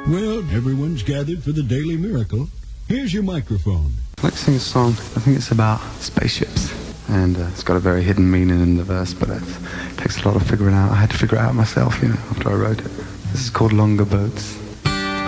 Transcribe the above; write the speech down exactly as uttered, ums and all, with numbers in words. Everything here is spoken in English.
Well, everyone's gathered for the Daily Miracle. Here's your microphone. I'd like to sing a song. I think it's about spaceships. And uh, it's got a very hidden meaning in the verse, but it takes a lot of figuring out. I had to figure it out myself, you know, after I wrote it. This is called Longer Boats.